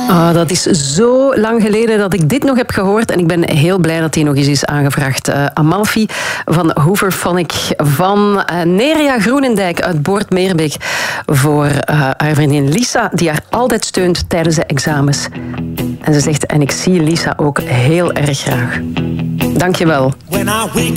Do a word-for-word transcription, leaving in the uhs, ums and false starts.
Oh, dat is zo lang geleden dat ik dit nog heb gehoord. En ik ben heel blij dat die nog eens is aangevraagd. Uh, Amalfi van Hooverphonic van uh, Neria Groenendijk uit Boortmeerbeek. Voor uh, haar vriendin Lisa, die haar altijd steunt tijdens de examens. En ze zegt, en ik zie Lisa ook heel erg graag. Dank je wel. When I wake